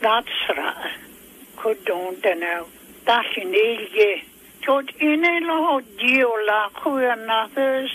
latsra kudondana dashinilge tot inelo diola kuanathus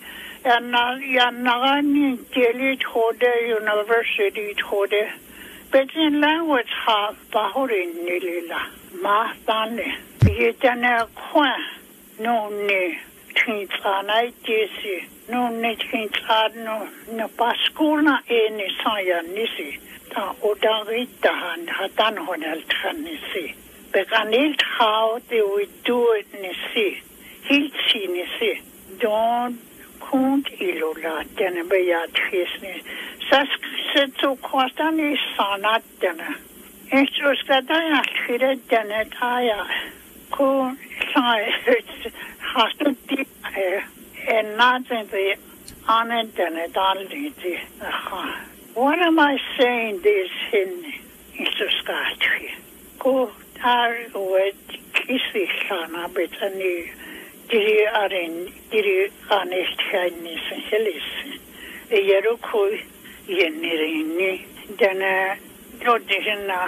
yanagani tele thode university thode but in language ha bahorin nilila mahtane yetana kwa no ne trintsana itesi no ne trintsano no paskuna eni saya nisi ta odarita han hatan honel tranisi beganil how they would do it nisi hilchi nisi don't kunt ilola denne beatrisne sasksetu kwastani sanat denne ekstruskadaya khire denne taya ko sai hastati nothing the honor denne daliti what am I saying this in ekstruskatri ko tar wet kisi sana betani diri anest haynis helis yeruku yenirini dana dodina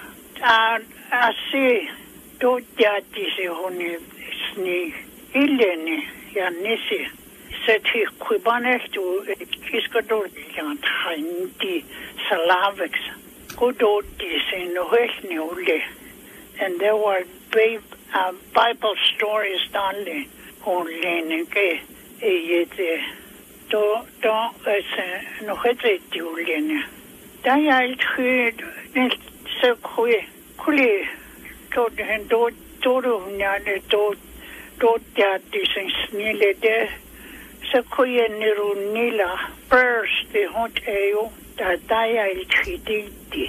asi dodati se honi sni ileni yanisi seti kubanestu kiskador yan hindi slavics kudoti se nohni ule and there were Bible stories only no hete diulene da ya khid ne se kuli to den do nya ne do ya disnile de se kuye niru nila first the hotel da ya khidi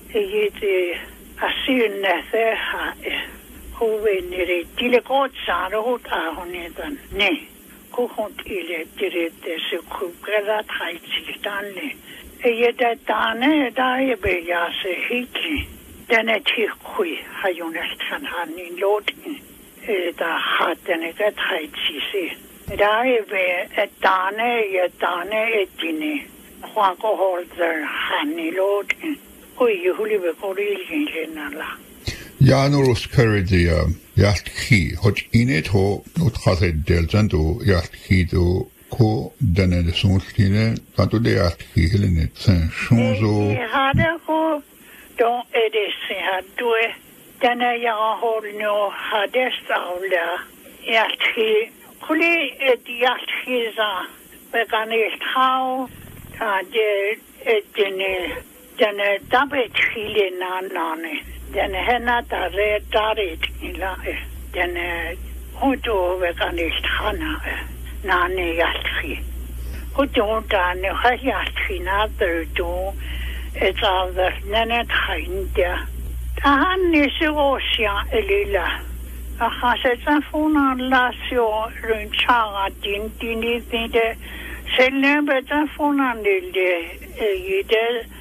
asine se ha Hovenere tile kotsaro hota honedan ne kohont ile direte se kubera thaitsiltanle eyeda tane dae beyase hiki dene tikhui hayunastan hanin lotin da hatene ga thaitsise dae be etane etine kwa ko holder hanin lotin koi yuli be koril genala Janurus Curry Yachtki, hot in it ho, not Hase Delzando Yachtki do ko dane de Sunskine, tanto de Yachtki Helenet Saint Shonzo. Hade ho, don't edisi had do it, dane Yahol no Hadestaula Yachtki, Kuli et Yachtkiza, Beganil Tau, de etine, dane Dabet Hilinanane. Den henna ta re tarit ila den hoto veganist hana nani yatri hoto ta ne hayatri na do it's all the nene thaindia ta hanni se osia elila a hase funa lasio runchanga din de sellembe ta funa nilde yide